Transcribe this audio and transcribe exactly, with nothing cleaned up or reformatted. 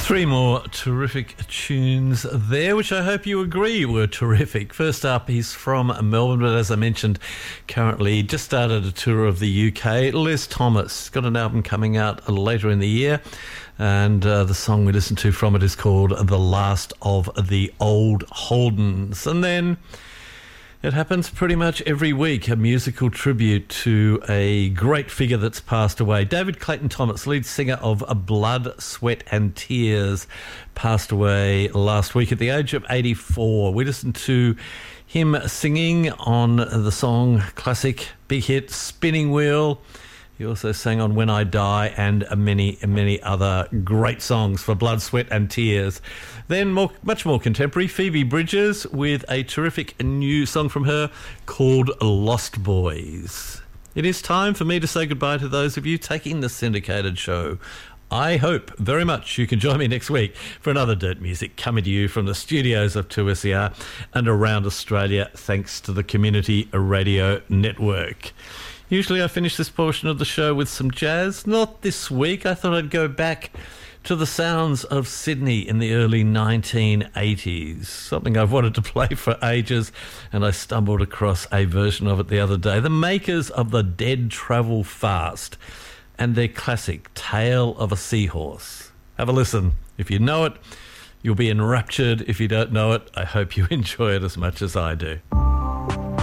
Three more terrific tunes there, which I hope you agree were terrific. First up, he's from Melbourne, but as I mentioned, currently just started a tour of the U K. Les Thomas got an album coming out later in the year, and uh, the song we listened to from it is called The Last of the Old Holdens. And then it happens pretty much every week, a musical tribute to a great figure that's passed away. David Clayton Thomas, lead singer of Blood, Sweat and Tears, passed away last week at the age of eighty-four. We listened to him singing on the song, classic big hit, Spinning Wheel. He also sang on When I Die and many, many other great songs for Blood, Sweat and Tears. Then, more, much more contemporary, Phoebe Bridgers with a terrific new song from her called Lost Boys. It is time for me to say goodbye to those of you taking the syndicated show. I hope very much you can join me next week for another Dirt Music coming to you from the studios of two S E R and around Australia, thanks to the Community Radio Network. Usually I finish this portion of the show with some jazz. Not this week. I thought I'd go back to the sounds of Sydney in the early nineteen eighties, something I've wanted to play for ages, and I stumbled across a version of it the other day. The makers of The Dead Travel Fast and their classic Tale of a Seahorse. Have a listen. If you know it, you'll be enraptured. If you don't know it, I hope you enjoy it as much as I do.